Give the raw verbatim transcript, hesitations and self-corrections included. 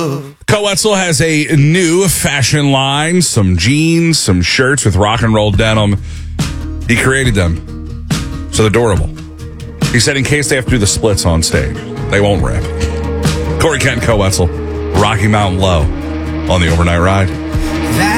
love. Coetzel has a new fashion line, some jeans, some shirts with rock and roll denim. He created them, so they're durable. He said in case they have to do the splits on stage, they won't rip. Corey Kent, Coetzel, Rocky Mountain Low on the Overnight Ride.